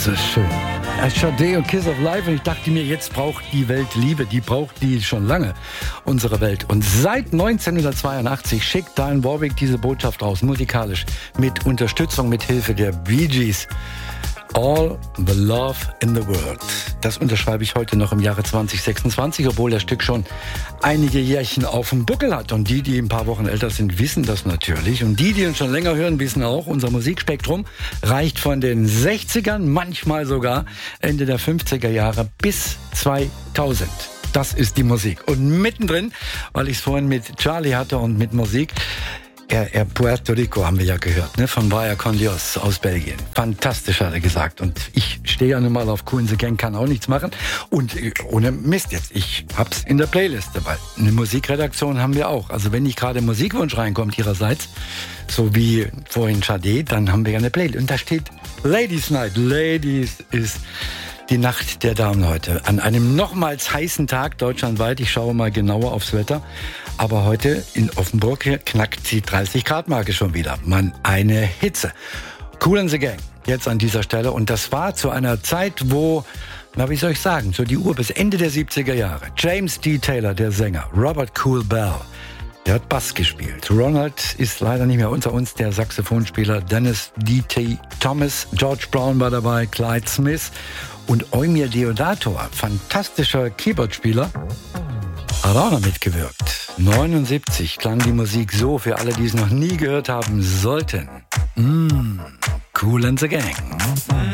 das schön. Sade und Kiss of Life. Und ich dachte mir, jetzt braucht die Welt Liebe. Die braucht die schon lange, unsere Welt. Und seit 1982 schickt Dionne Warwick diese Botschaft raus, musikalisch, mit Unterstützung, mit Hilfe der Bee Gees. All the Love in the World. Das unterschreibe ich heute noch im Jahre 2026, obwohl das Stück schon einige Jährchen auf dem Buckel hat. Und die ein paar Wochen älter sind, wissen das natürlich. Und die uns schon länger hören, wissen auch, unser Musikspektrum reicht von den 60ern, manchmal sogar Ende der 50er Jahre bis 2000. Das ist die Musik. Und mittendrin, weil ich es vorhin mit Charlie hatte und mit Musik, Puerto Rico haben wir ja gehört, ne? Von Vaya con Dios aus Belgien. Fantastisch, hat er gesagt. Und ich stehe ja nun mal auf Kool in the Gang, kann auch nichts machen. Und ohne Mist jetzt, ich hab's in der Playliste, weil eine Musikredaktion haben wir auch. Also wenn nicht gerade ein Musikwunsch reinkommt ihrerseits, so wie vorhin Sade, dann haben wir ja eine Playlist. Und da steht Ladies Night. Ladies ist die Nacht der Damen heute. An einem nochmals heißen Tag deutschlandweit. Ich schaue mal genauer aufs Wetter. Aber heute in Offenburg knackt die 30-Grad-Marke schon wieder. Mann, eine Hitze. Kool in the Gang, jetzt an dieser Stelle. Und das war zu einer Zeit, wo, wie soll ich sagen, so die Uhr bis Ende der 70er Jahre. James D. Taylor, der Sänger. Robert Kool Bell, der hat Bass gespielt. Ronald ist leider nicht mehr unter uns, der Saxophonspieler. Dennis D.T. Thomas, George Brown war dabei, Clyde Smith und Eumir Deodato, fantastischer Keyboardspieler, hat auch noch mitgewirkt. 79 klang die Musik so, für alle, die es noch nie gehört haben sollten. Kool in the Gang.